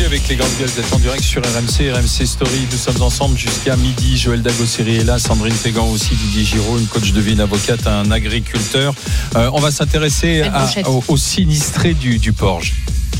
avec les grandes gueules. Vous êtes en direct sur RMC Story. Nous sommes ensemble jusqu'à midi. Joël Dagosseri est là, Sandrine Pégan aussi, Didier Giraud, une coach de vie, une avocate, un agriculteur. On va s'intéresser aux sinistrés du Porge.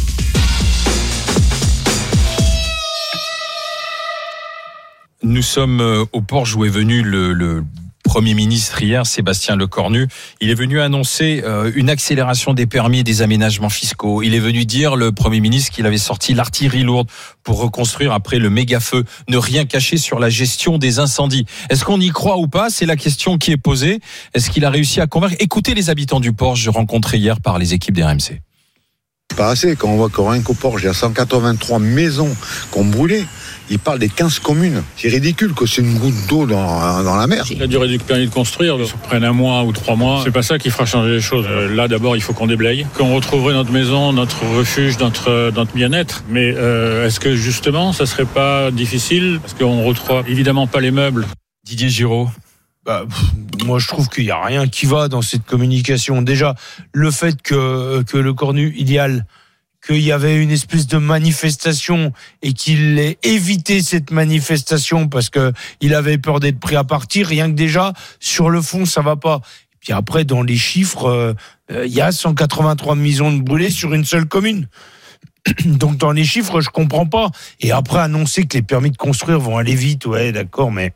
Nous sommes au Porge où est venu le Premier ministre hier, Sébastien Lecornu. Il est venu annoncer une accélération des permis et des aménagements fiscaux. Il est venu dire, le Premier ministre, qu'il avait sorti l'artillerie lourde pour reconstruire après le méga-feu. Ne rien cacher sur la gestion des incendies. Est-ce qu'on y croit ou pas ? C'est la question qui est posée. Est-ce qu'il a réussi à convaincre ? Écoutez les habitants du Porge rencontrés hier par les équipes d'RMC. Pas assez, quand on voit qu'au rien qu'au Porge, il y a 183 maisons qui ont brûlé. Il parle des 15 communes. C'est ridicule que c'est une goutte d'eau dans la mer. La durée du permis de construire, ça prenne 1 mois ou 3 mois. C'est pas ça qui fera changer les choses. Là, d'abord, il faut qu'on déblaye, qu'on retrouverait notre maison, notre refuge, notre bien-être. Mais est-ce que justement, ça serait pas difficile ? Parce qu'on ne retrouve évidemment pas les meubles. Didier Giraud. Moi, je trouve qu'il n'y a rien qui va dans cette communication. Déjà, le fait que Lecornu idéal, qu'il y avait une espèce de manifestation et qu'il ait évité cette manifestation parce que il avait peur d'être pris à partir, rien que déjà, sur le fond, ça va pas. Et puis après, dans les chiffres, il y a 183 maisons de brûlées sur une seule commune. Donc, dans les chiffres, je comprends pas. Et après, annoncer que les permis de construire vont aller vite, ouais, d'accord, mais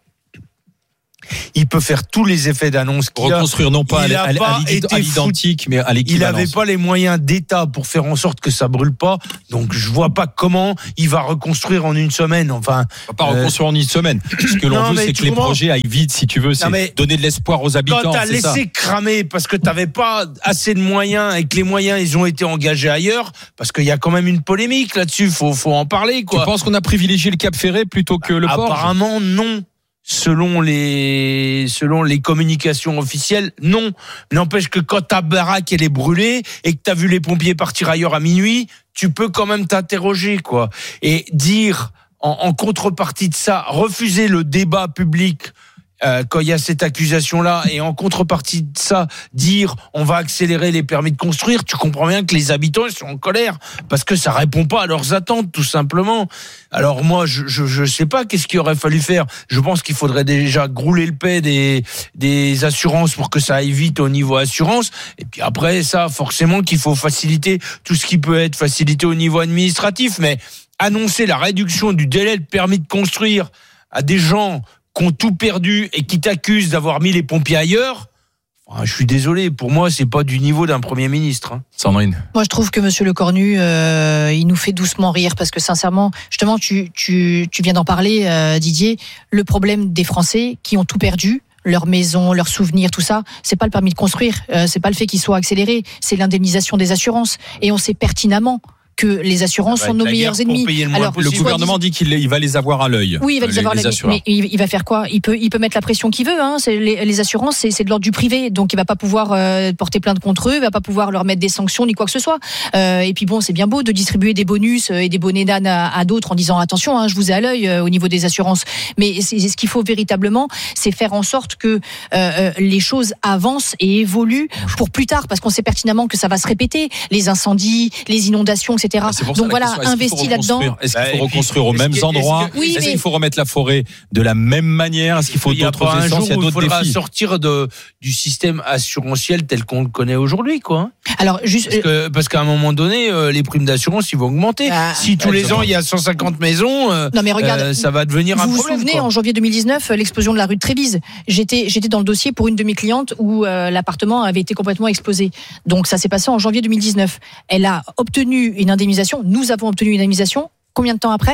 il peut faire tous les effets d'annonce qu'il a. Reconstruire non pas à l'identique, mais à l'équivalence. Il n'avait pas les moyens d'État pour faire en sorte que ça brûle pas. Donc je vois pas comment il va reconstruire en une semaine. Enfin, il va pas reconstruire en une semaine. Ce que l'on veut, c'est que les projets aillent vite, si tu veux. C'est donner de l'espoir aux habitants. Quand t'as laissé cramer parce que t'avais pas assez de moyens et que les moyens ils ont été engagés ailleurs, parce qu'il y a quand même une polémique là-dessus. Faut en parler, quoi. Tu penses qu'on a privilégié le Cap Ferré plutôt que le Porge ? Apparemment non. Selon les communications officielles, non. N'empêche que quand ta baraque elle est brûlée et que t'as vu les pompiers partir ailleurs à minuit, tu peux quand même t'interroger, quoi. Et dire en contrepartie de ça, refuser le débat public quand il y a cette accusation-là, et en contrepartie de ça, dire on va accélérer les permis de construire, tu comprends bien que les habitants ils sont en colère parce que ça répond pas à leurs attentes, tout simplement. Alors moi, je sais pas qu'est-ce qu'il aurait fallu faire. Je pense qu'il faudrait déjà grouler le paix des assurances pour que ça aille vite au niveau assurance. Et puis après ça, forcément qu'il faut faciliter tout ce qui peut être facilité au niveau administratif. Mais annoncer la réduction du délai de permis de construire à des gens qui ont tout perdu et qui t'accusent d'avoir mis les pompiers ailleurs, je suis désolé, pour moi, c'est pas du niveau d'un Premier ministre. Sandrine. Moi, je trouve que Monsieur Lecornu, il nous fait doucement rire parce que sincèrement, justement, tu viens d'en parler, Didier. Le problème des Français qui ont tout perdu, leurs maisons, leurs souvenirs, tout ça, c'est pas le permis de construire, c'est pas le fait qu'ils soient accélérés, c'est l'indemnisation des assurances. Et on sait pertinemment que les assurances sont nos meilleurs ennemis. Alors, le gouvernement dit qu'il va les avoir à l'œil. Oui, il va les avoir à l'œil. Mais il va faire quoi ? Il peut mettre la pression qu'il veut. Hein. Les assurances, c'est de l'ordre du privé, donc il va pas pouvoir porter plainte contre eux, il va pas pouvoir leur mettre des sanctions ni quoi que ce soit. Et puis bon, c'est bien beau de distribuer des bonus et des bonnets d'âne à d'autres en disant attention, hein, je vous ai à l'œil au niveau des assurances. Mais ce qu'il faut véritablement, c'est faire en sorte que les choses avancent et évoluent pour plus tard, parce qu'on sait pertinemment que ça va se répéter, les incendies, les inondations, etc. Donc voilà, investis là-dedans. Est-ce qu'il faut reconstruire aux mêmes endroits ? Est-ce qu'il faut remettre la forêt de la même manière ? Est-ce qu'il faut d'autres essences ? Il y a d'autres défis. Il faudra sortir du système assurantiel tel qu'on le connaît aujourd'hui, quoi. Alors, parce qu'à un moment donné, les primes d'assurance, ils vont augmenter. Si tous les ans, il y a 150 maisons, non, mais regarde, ça va devenir un problème. Vous vous souvenez, en janvier 2019, l'explosion de la rue de Trévise. J'étais dans le dossier pour une de mes clientes où l'appartement avait été complètement explosé. Donc ça s'est passé en janvier 2019. Elle a obtenu une indemnisation. Nous avons obtenu une indemnisation. Combien de temps après ?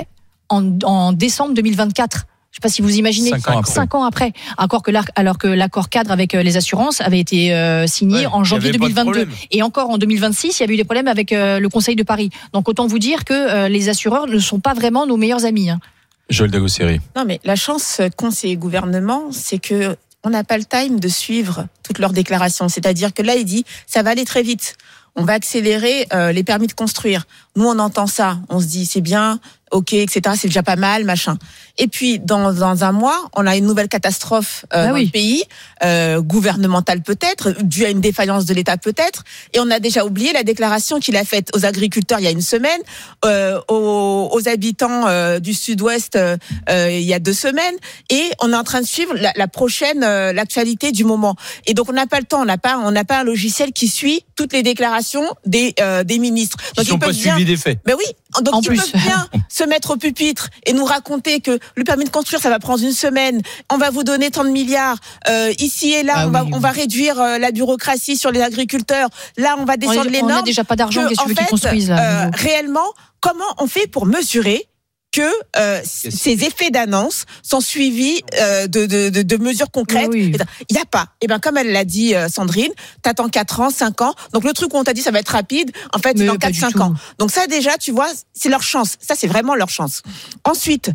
En décembre 2024. Je ne sais pas si vous imaginez. 5 ans après. Alors que l'accord cadre avec les assurances avait été signé en janvier 2022. Et encore en 2026, il y avait eu des problèmes avec le Conseil de Paris. Donc autant vous dire que les assureurs ne sont pas vraiment nos meilleurs amis. Joël Dagosseri. Non, mais la chance qu'ont ces gouvernements, c'est que on n'a pas le time de suivre toutes leurs déclarations. C'est-à-dire que là, il dit ça va aller très vite. On va accélérer les permis de construire. Nous, on entend ça, on se dit c'est bien, ok, etc. C'est déjà pas mal, machin. Et puis dans un mois, on a une nouvelle catastrophe dans le pays, gouvernementale peut-être, due à une défaillance de l'État peut-être. Et on a déjà oublié la déclaration qu'il a faite aux agriculteurs il y a une semaine, aux habitants du Sud-Ouest il y a 2 semaines. Et on est en train de suivre la prochaine l'actualité du moment. Et donc on n'a pas le temps, on n'a pas un logiciel qui suit toutes les déclarations des ministres. Donc ils sont pas suivis des faits. Ben oui. Donc ils peuvent bien se mettre au pupitre et nous raconter que le permis de construire ça va prendre 1 semaine, on va vous donner tant de milliards, ici et là on va réduire la bureaucratie sur les agriculteurs, là on va descendre les normes. On n'a déjà pas d'argent, qu'est-ce que tu veux qu'ils construisent là, réellement, comment on fait pour mesurer que ces effets d'annonce sont suivis de mesures concrètes? Il y a pas. Et ben comme elle l'a dit Sandrine, t'attends 4 ans, 5 ans. Donc le truc où on t'a dit ça va être rapide, en fait c'est dans 4-5 ans. Donc ça déjà, tu vois, c'est leur chance. Ça c'est vraiment leur chance. Ensuite,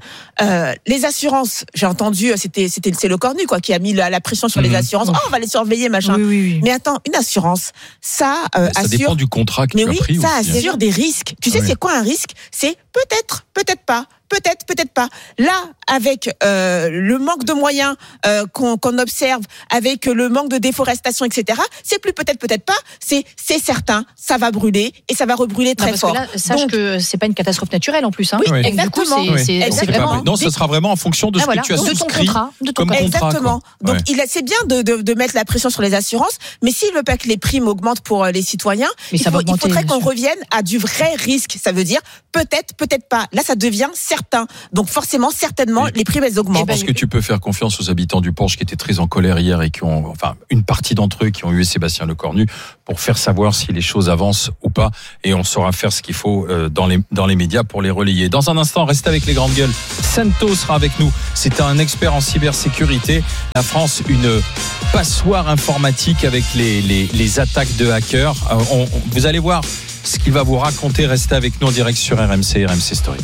les assurances, j'ai entendu c'est le Cornu quoi qui a mis la pression sur les assurances. Oh, on va les surveiller machin. Oui. Mais attends, une assurance, ça assure, dépend du contrat que tu as pris. Ça assure des risques. Tu sais c'est quoi un risque? C'est peut-être pas. Peut-être pas. Là, avec le manque de moyens qu'on observe, avec le manque de déforestation, etc., c'est plus peut-être pas, c'est certain, ça va brûler et ça va rebrûler très fort. Parce que là, sache que c'est pas une catastrophe naturelle en plus. Hein. Oui, exactement. C'est vraiment. Non, ce sera vraiment en fonction de ce que tu as souscrit de ton contrat. Exactement. Donc, c'est bien de mettre la pression sur les assurances, mais s'il veut pas que les primes augmentent pour les citoyens, il faudrait qu'on revienne à du vrai risque. Ça veut dire peut-être pas. Là, ça devient certain. Donc forcément, certainement, les primes elles augmentent. Je pense que tu peux faire confiance aux habitants du Porche qui étaient très en colère hier et qui ont, une partie d'entre eux qui ont eu Sébastien Lecornu pour faire savoir si les choses avancent ou pas. Et on saura faire ce qu'il faut dans les médias pour les relayer. Dans un instant, restez avec les grandes gueules. Santo sera avec nous. C'est un expert en cybersécurité. La France, une passoire informatique avec les attaques de hackers. Vous allez voir ce qu'il va vous raconter. Restez avec nous en direct sur RMC Story.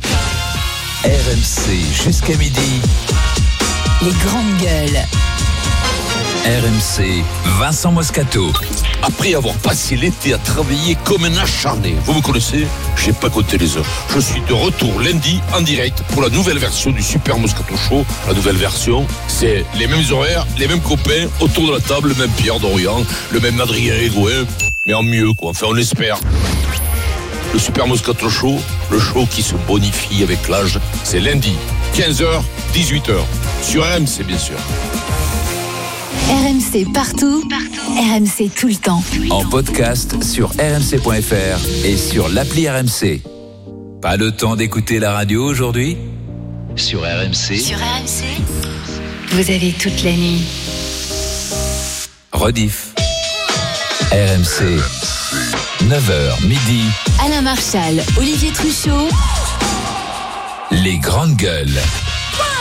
RMC jusqu'à midi. Les grandes gueules. RMC, Vincent Moscato. Après avoir passé l'été à travailler comme un acharné, vous me connaissez, j'ai pas compté les heures. Je suis de retour lundi en direct pour la nouvelle version du Super Moscato Show. La nouvelle version, c'est les mêmes horaires, les mêmes copains, autour de la table, le même Pierre Dorian, le même Adrien Egoin, mais en mieux quoi, enfin on espère. Le Super Moscato Show, le show qui se bonifie avec l'âge, c'est lundi, 15h, 18h, sur RMC bien sûr. RMC partout, RMC tout le temps. En podcast sur rmc.fr et sur l'appli RMC. Pas le temps d'écouter la radio aujourd'hui? Sur RMC. Sur RMC, vous avez toute la nuit. Rediff. RMC. 9h midi. Alain Marchal, Olivier Truchot. Les grandes gueules.